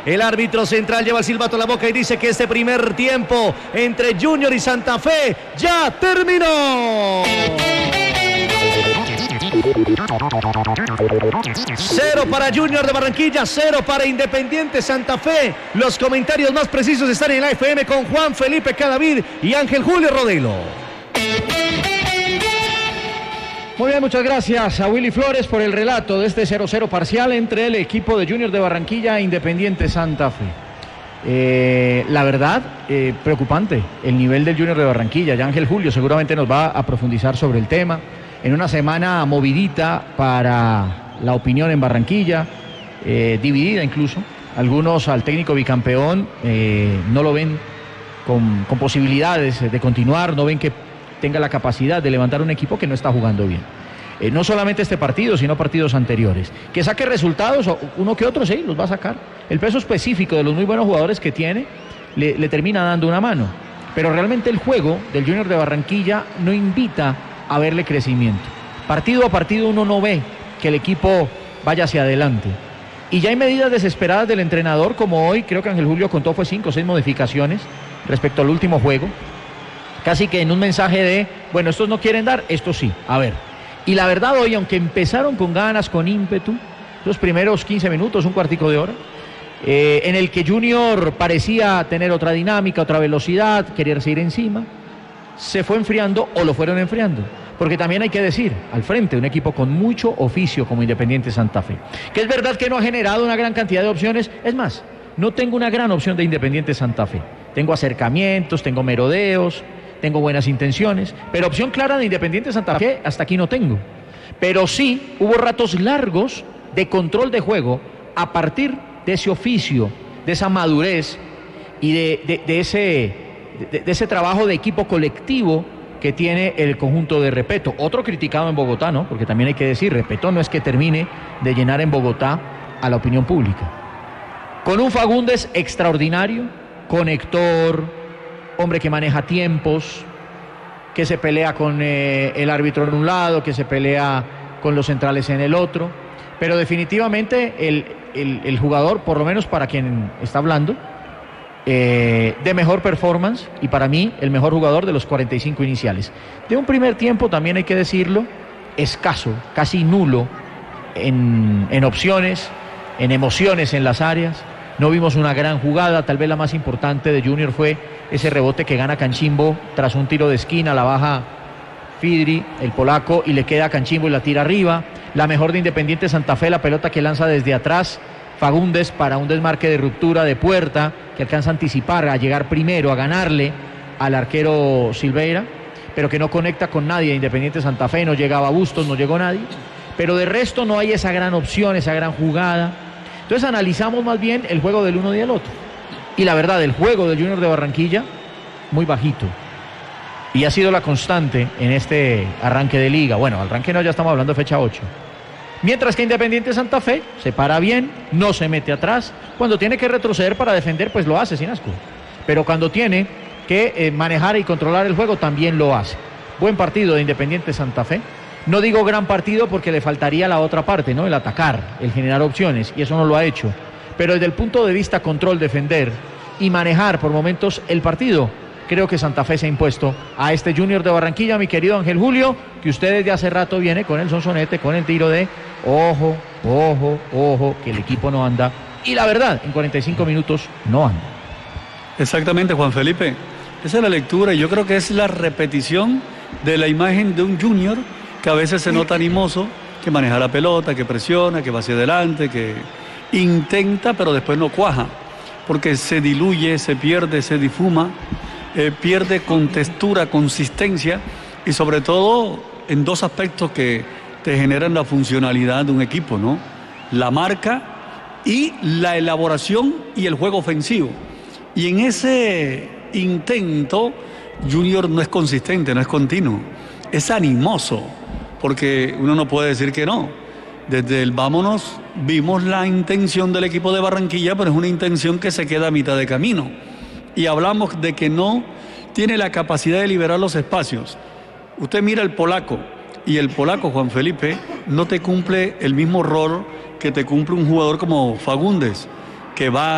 El árbitro central lleva el silbato a la boca y dice que este primer tiempo entre Junior y Santa Fe ya terminó. 0 para Junior de Barranquilla, 0 para Independiente Santa Fe. Los comentarios más precisos están en la FM con Juan Felipe Cadavid y Ángel Julio Rodelo. Muy bien, muchas gracias a Willy Flores por el relato de este 0-0 parcial entre el equipo de Junior de Barranquilla e Independiente Santa Fe. La verdad, preocupante el nivel del Junior de Barranquilla. Ya Ángel Julio seguramente nos va a profundizar sobre el tema. En una semana movidita para la opinión en Barranquilla, dividida incluso. Algunos al técnico bicampeón no lo ven con posibilidades de continuar, no ven que tenga la capacidad de levantar un equipo que no está jugando bien. No solamente este partido, sino partidos anteriores. Que saque resultados, uno que otro, sí, los va a sacar. El peso específico de los muy buenos jugadores que tiene le termina dando una mano. Pero realmente el juego del Junior de Barranquilla no invita a verle crecimiento. Partido a partido uno no ve que el equipo vaya hacia adelante. Y ya hay medidas desesperadas del entrenador, como hoy creo que Ángel Julio contó fue 5 o 6 modificaciones respecto al último juego. Casi que en un mensaje de, bueno, estos no quieren dar, estos sí, a ver. Y la verdad hoy, aunque empezaron con ganas, con ímpetu, los primeros 15 minutos, un cuartico de hora, en el que Junior parecía tener otra dinámica, otra velocidad, quererse ir encima, se fue enfriando o lo fueron enfriando. Porque también hay que decir, al frente, un equipo con mucho oficio como Independiente Santa Fe. Que es verdad que no ha generado una gran cantidad de opciones, es más, no tengo una gran opción de Independiente Santa Fe. Tengo acercamientos, tengo merodeos, tengo buenas intenciones, pero opción clara de Independiente Santa Fe hasta aquí no tengo. Pero sí hubo ratos largos de control de juego a partir de ese oficio, de esa madurez y de ese trabajo de equipo colectivo que tiene el conjunto de Repetto. Otro criticado en Bogotá, ¿no? Porque también hay que decir, Repetto no es que termine de llenar en Bogotá a la opinión pública. Con un Fagundes extraordinario, conector, hombre que maneja tiempos, que se pelea con el árbitro en un lado, que se pelea con los centrales en el otro, pero definitivamente el jugador, por lo menos para quien está hablando, de mejor performance y para mí el mejor jugador de los 45 iniciales. De un primer tiempo, también hay que decirlo, escaso, casi nulo en opciones, en emociones en las áreas. No vimos una gran jugada, tal vez la más importante de Junior fue ese rebote que gana Canchimbo tras un tiro de esquina, la baja Fidri, el polaco, y le queda a Canchimbo y la tira arriba. La mejor de Independiente Santa Fe, la pelota que lanza desde atrás Fagundes para un desmarque de ruptura de puerta, que alcanza a anticipar, a llegar primero, a ganarle al arquero Silveira, pero que no conecta con nadie. Independiente Santa Fe no llegaba a Bustos, no llegó nadie, pero de resto no hay esa gran opción, esa gran jugada. Entonces analizamos más bien el juego del uno y del otro. Y la verdad, el juego del Junior de Barranquilla, muy bajito. Y ha sido la constante en este arranque de liga. Bueno, arranque no, ya estamos hablando de fecha 8. Mientras que Independiente Santa Fe se para bien, no se mete atrás. Cuando tiene que retroceder para defender, pues lo hace sin asco. Pero cuando tiene que manejar y controlar el juego, también lo hace. Buen partido de Independiente Santa Fe. No digo gran partido porque le faltaría la otra parte, ¿no? El atacar, el generar opciones, y eso no lo ha hecho. Pero desde el punto de vista control, defender y manejar por momentos el partido, creo que Santa Fe se ha impuesto a este Junior de Barranquilla, mi querido Ángel Julio, que usted desde hace rato viene con el sonsonete, con el tiro de ojo, ojo, ojo, que el equipo no anda. Y la verdad, en 45 minutos no anda. Exactamente, Juan Felipe. Esa es la lectura y yo creo que es la repetición de la imagen de un Junior que a veces se nota animoso, que maneja la pelota, que presiona, que va hacia adelante, que intenta, pero después no cuaja, porque se diluye, se pierde, se difuma, pierde contextura, consistencia y sobre todo en dos aspectos que te generan la funcionalidad de un equipo, ¿no? La marca y la elaboración y el juego ofensivo. Y en ese intento, Junior no es consistente, no es continuo, es animoso, porque uno no puede decir que no. Desde el vámonos vimos la intención del equipo de Barranquilla, pero es una intención que se queda a mitad de camino. Y hablamos de que no tiene la capacidad de liberar los espacios. Usted mira el polaco, y el polaco, Juan Felipe, no te cumple el mismo rol que te cumple un jugador como Fagundes, que va